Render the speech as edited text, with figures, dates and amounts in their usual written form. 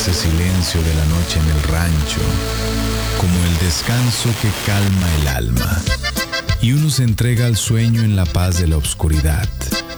dulce silencio de la noche en el rancho, como el descanso que calma el alma, y uno se entrega al sueño en la paz de la oscuridad,